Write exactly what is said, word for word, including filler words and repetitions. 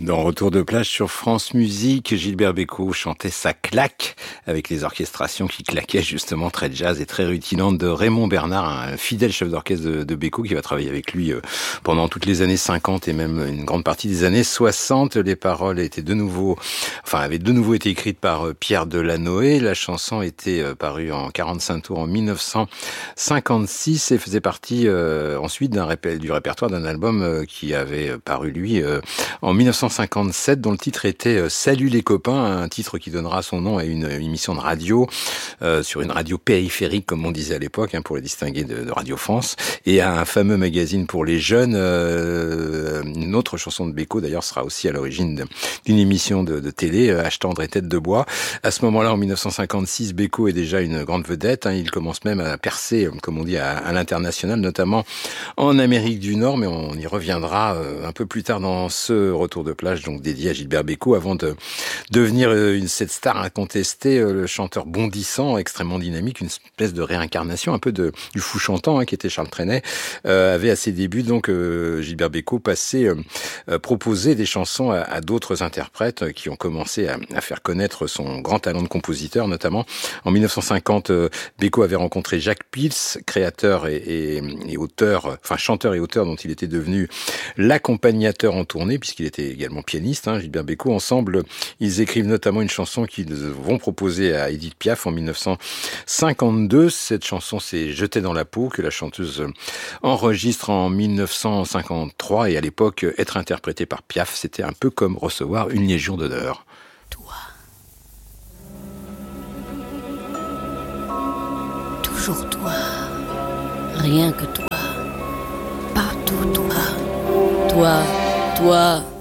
Dans Retour de plage sur France Musique, Gilbert Bécaud chantait sa claque avec les orchestrations qui claquaient justement très jazz et très rutilantes de Raymond Bernard, un fidèle chef d'orchestre de, de Bécaud qui va travailler avec lui pendant toutes les années cinquante et même une grande partie des années soixante. Les paroles étaient de nouveau, enfin avaient de nouveau été écrites par Pierre Delanoë. La chanson était parue en quarante-cinq tours en mille neuf cent cinquante-six et faisait partie euh, ensuite d'un répé- du répertoire d'un album euh, qui avait paru lui euh, en mille neuf cent cinquante-sept, dont le titre était « Salut les copains », un titre qui donnera son nom à une émission de radio, euh, sur une radio périphérique, comme on disait à l'époque, hein, pour les distinguer de, de Radio France, et à un fameux magazine pour les jeunes. Euh, une autre chanson de Bécaud, d'ailleurs, sera aussi à l'origine d'une émission de, de télé, « H tendre et tête de bois ». À ce moment-là, en mille neuf cent cinquante-six, Bécaud est déjà une grande vedette. Hein, il commence même à percer, comme on dit, à, à l'international, notamment en Amérique du Nord, mais on y reviendra euh, un peu plus tard dans ce retour de plage, donc dédié à Gilbert Bécaud, avant de devenir une, cette star incontestée, le chanteur bondissant, extrêmement dynamique, une espèce de réincarnation un peu de, du fou chantant, hein, qui était Charles Trenet, euh, avait à ses débuts, donc euh, Gilbert Bécaud passait, euh, proposait des chansons à, à d'autres interprètes qui ont commencé à, à faire connaître son grand talent de compositeur, notamment en mille neuf cent cinquante, euh, Bécaud avait rencontré Jacques Pils, créateur et, et, et auteur, enfin chanteur et auteur dont il était devenu l'accompagnateur en tournée, puisqu'il était également pianiste, hein, Gilbert Bécaud. Ensemble, ils écrivent notamment une chanson qu'ils vont proposer à Édith Piaf en mille neuf cent cinquante-deux. Cette chanson, c'est « Jeté dans la peau » que la chanteuse enregistre en mille neuf cent cinquante-trois. Et à l'époque, être interprété par Piaf, c'était un peu comme recevoir une légion d'honneur. Toi. Toujours toi. Rien que toi. Partout toi. Toi, toi.